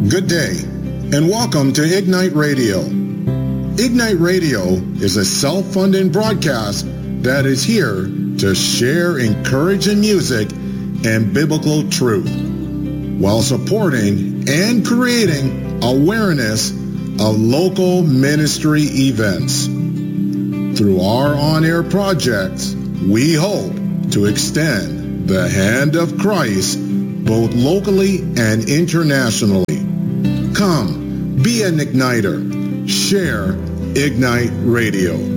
Good day, and welcome to Ignite Radio. Ignite Radio is a self-funded broadcast that is here to share encouraging music and biblical truth while supporting and creating awareness of local ministry events. Through our on-air projects, we hope to extend the hand of Christ both locally and internationally. Come, be an igniter. Share Ignite Radio.